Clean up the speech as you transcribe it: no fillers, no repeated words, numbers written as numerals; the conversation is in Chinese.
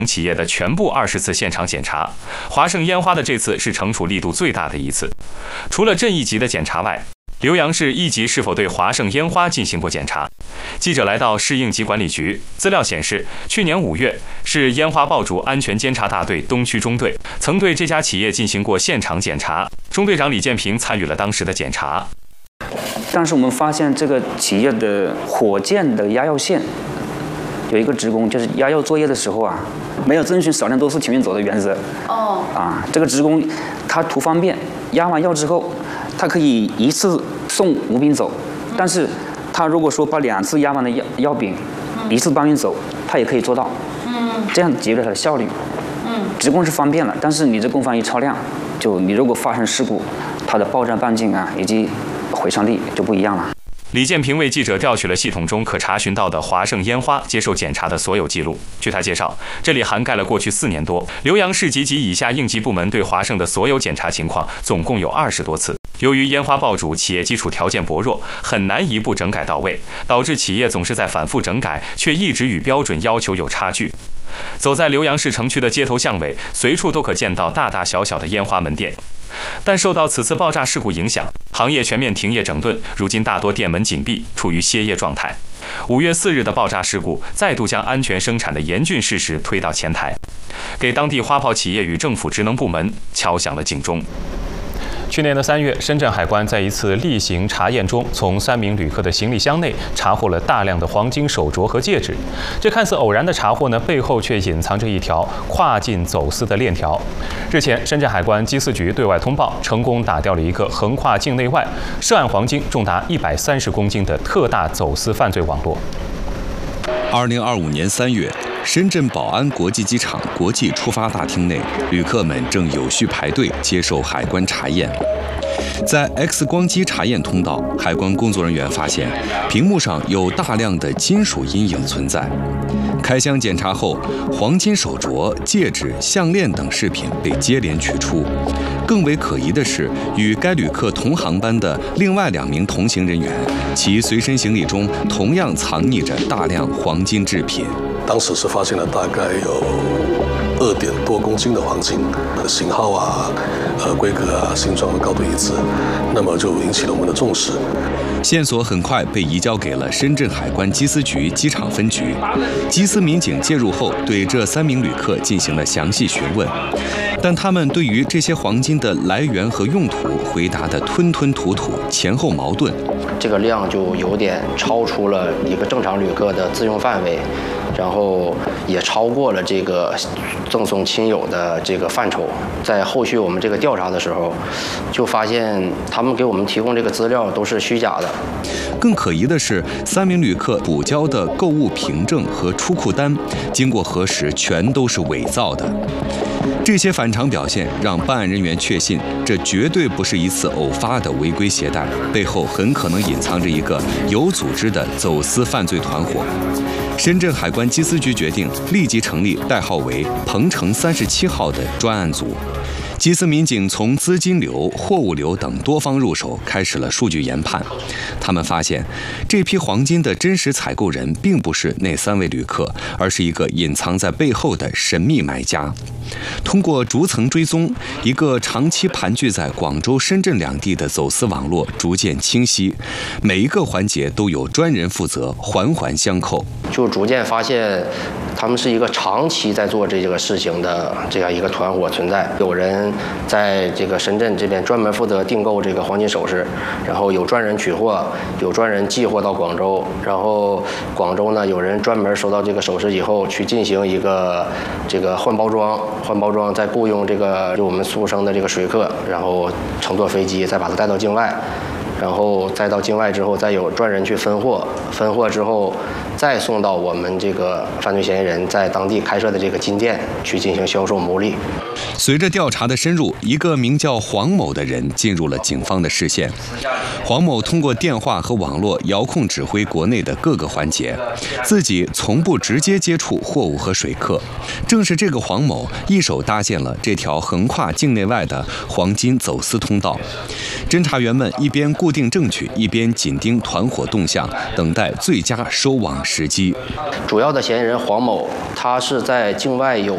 企业的全部20次现场检查，华盛烟花的这次是惩处力度最大的一次。除了镇一级的检查外，浏阳市一级是否对华盛烟花进行过检查？记者来到市应急管理局，资料显示，去年5月，市烟花爆竹安全监察大队东区中队曾对这家企业进行过现场检查，中队长李建平参与了当时的检查。 但是我们发现这个企业的火箭的压药线。有一个职工就是压药作业的时候啊，没有遵循少量多次情愿走的原则。这个职工他图方便，压完药之后，他可以一次送5饼走，但是他如果说把2次压完的药饼一次搬运走，他也可以做到。这样节约了他的效率。职工是方便了，但是你这工方一超量，就你如果发生事故，它的爆炸半径啊以及毁伤力就不一样了。 李建平为记者调取了系统中可查询到的华盛烟花接受检查的所有记录。据他介绍，这里涵盖了过去4年多，浏阳市级及以下应急部门对华盛的所有检查情况，总共有20多次。由于烟花爆竹企业基础条件薄弱，很难一步整改到位，导致企业总是在反复整改，却一直与标准要求有差距。走在浏阳市城区的街头巷尾，随处都可见到大大小小的烟花门店。但受到此次爆炸事故影响，行业全面停业整顿，如今大多店门紧闭，处于歇业状态。5月4日的爆炸事故再度将安全生产的严峻事实推到前台，给当地花炮企业与政府职能部门敲响了警钟。去年的3月，深圳海关在一次例行查验中，从3名旅客的行李箱内查获了大量的黄金手镯和戒指。这看似偶然的查获呢，背后却隐藏着一条跨境走私的链条。日前，深圳海关缉私局对外通报，成功打掉了一个横跨境内外、涉案黄金重达130公斤的特大走私犯罪网络。 2025年3月，深圳宝安国际机场国际出发大厅内，旅客们正有序排队接受海关查验。在 X 光机查验通道，海关工作人员发现屏幕上有大量的金属阴影存在。开箱检查后，黄金手镯、戒指、项链等饰品被接连取出。更为可疑的是，与该旅客同航班的另外2名同行人员，其随身行李中同样藏匿着大量黄金制品。 当时是发现了大概有2点多公斤的黄金，型号啊、规格啊、形状高度一致，那么就引起了我们的重视。 线索很快被移交给了深圳海关缉私局机场分局。缉私民警介入后，对这3名旅客进行了详细询问，但他们对于这些黄金的来源和用途回答的吞吞吐吐，前后矛盾。 这个量就有点超出了一个正常旅客的自用范围，然后也超过了这个赠送亲友的这个范畴。在后续我们这个调查的时候，就发现他们给我们提供这个资料都是虚假的。 更可疑的是，3名旅客补交的购物凭证和出库单，经过核实全都是伪造的。这些反常表现让办案人员确信，这绝对不是一次偶发的违规携带，背后很可能隐藏着一个有组织的走私犯罪团伙。深圳海关缉私局决定立即成立代号为“鹏程37号”的专案组。缉私民警从资金流、货物流等多方入手，开始了数据研判。他们发现，这批黄金的真实采购人并不是那3位旅客，而是一个隐藏在背后的神秘买家。通过逐层追踪，一个长期盘踞在广州、深圳2地的走私网络逐渐清晰，每一个环节都有专人负责，环环相扣。 就逐渐发现，他们是一个长期在做这个事情的这样一个团伙存在。有人在这个深圳这边专门负责订购这个黄金首饰，然后有专人取货，有专人寄货到广州，然后广州呢有人专门收到这个首饰以后去进行一个这个换包装，再雇佣这个就我们俗称的这个水客，然后乘坐飞机再把它带到境外。然后再到境外之后，再有专人去分货之后，再送到我们这个犯罪嫌疑人在当地开设的这个金店去进行销售牟利。 随着调查的深入，一个名叫黄某的人进入了警方的视线。黄某通过电话和网络遥控指挥国内的各个环节，自己从不直接接触货物和水客。正是这个黄某一手搭建了这条横跨境内外的黄金走私通道。侦查员们一边固定证据，一边紧盯团伙动向，等待最佳收网时机。 主要的嫌疑人黄某，他是在境外有